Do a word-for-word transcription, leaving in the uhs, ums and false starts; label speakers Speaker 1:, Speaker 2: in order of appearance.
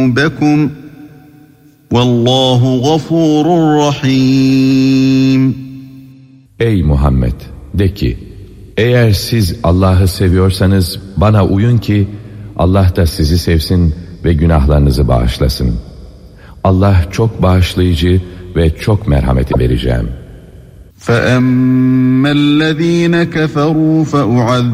Speaker 1: ذُنُوبَكُمْ وَاللّٰهُ غَفُورٌ رَحِيمٌ.
Speaker 2: Ey Muhammed! De ki, eğer siz Allah'ı seviyorsanız bana uyun ki Allah da sizi sevsin ve günahlarınızı bağışlasın. Allah çok bağışlayıcı ve çok merhamet vereceğim.
Speaker 1: فَأَمَّا الَّذ۪ينَ كَفَرُوا فَأُعَذِّبُهُمْ